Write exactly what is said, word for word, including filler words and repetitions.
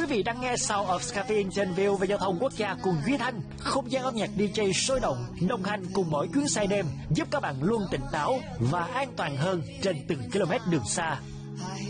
quý vị đang nghe Sound of Caffeine trên vê o vê Giao thông Quốc gia cùng Duy Thanh, không gian âm nhạc đi jay sôi động, đồng hành cùng mỗi chuyến xe đêm, giúp các bạn luôn tỉnh táo và an toàn hơn trên từng km đường xa.